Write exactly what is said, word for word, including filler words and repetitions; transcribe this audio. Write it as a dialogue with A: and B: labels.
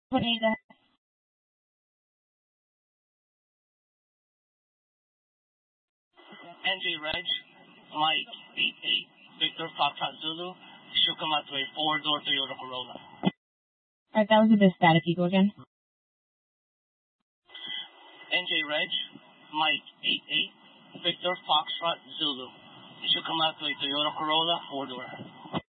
A: Bonita.
B: N J Reg, Mike eight eight, Victor Foxtrot Zulu, Shukamatsu, four-door Toyota Corolla.
A: Alright, that was a bit staticky. Go again.
B: N J Reg, Mike eight eight, Victor Foxtrot Zulu, Shukamatsu, Toyota Corolla, four-door.